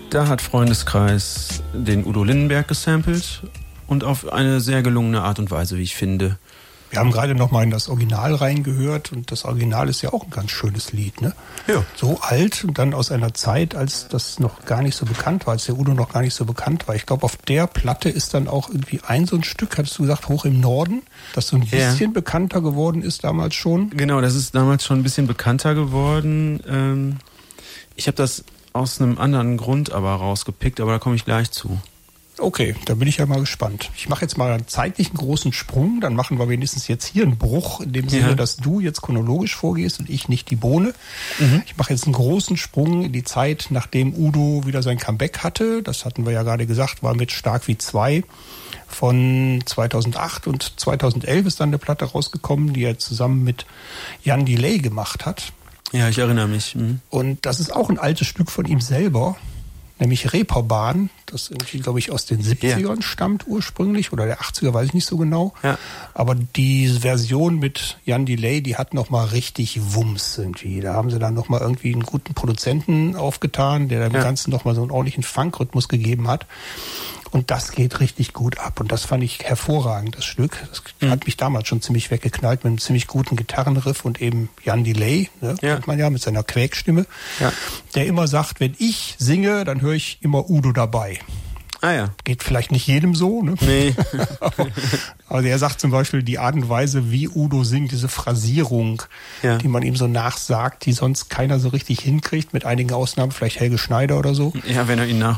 Da hat Freundeskreis den Udo Lindenberg gesampelt und auf eine sehr gelungene Art und Weise, wie ich finde. Wir haben gerade noch mal in das Original reingehört und das Original ist ja auch ein ganz schönes Lied, ne? Ja. So alt und dann aus einer Zeit, als das noch gar nicht so bekannt war, als der Udo noch gar nicht so bekannt war. Ich glaube, auf der Platte ist dann auch irgendwie so ein Stück, hattest du gesagt, Hoch im Norden, das so ein bisschen bekannter geworden ist damals schon. Genau, das ist damals schon ein bisschen bekannter geworden. Ich habe das aus einem anderen Grund aber rausgepickt, aber da komme ich gleich zu. Okay, da bin ich ja mal gespannt. Ich mache jetzt mal einen zeitlichen großen Sprung, dann machen wir wenigstens jetzt hier einen Bruch, in dem Sinne, dass du jetzt chronologisch vorgehst und ich nicht die Bohne. Ich mache jetzt einen großen Sprung in die Zeit, nachdem Udo wieder sein Comeback hatte. Das hatten wir ja gerade gesagt, war mit Stark wie 2 von 2008 und 2011 ist dann eine Platte rausgekommen, die er zusammen mit Jan Delay gemacht hat. Ja, ich erinnere mich. Und das ist auch ein altes Stück von ihm selber, nämlich Reeperbahn, das irgendwie, glaube ich, aus den 70ern stammt ursprünglich oder der 80er, weiß ich nicht so genau. Ja. Aber die Version mit Jan Delay, die hat nochmal richtig Wumms irgendwie. Da haben sie dann nochmal irgendwie einen guten Produzenten aufgetan, der dem Ganzen nochmal so einen ordentlichen Funk-Rhythmus gegeben hat. Und das geht richtig gut ab. Und das fand ich hervorragend, das Stück. Das hat mich damals schon ziemlich weggeknallt mit einem ziemlich guten Gitarrenriff und eben Jan Delay, ne, kennt man ja, mit seiner Quäkstimme, der immer sagt, wenn ich singe, dann höre ich immer Udo dabei. Ah ja. Geht vielleicht nicht jedem so, ne? Nee. aber er sagt zum Beispiel, die Art und Weise, wie Udo singt, diese Phrasierung, die man ihm so nachsagt, die sonst keiner so richtig hinkriegt, mit einigen Ausnahmen, vielleicht Helge Schneider oder so. Ja, wenn er ihn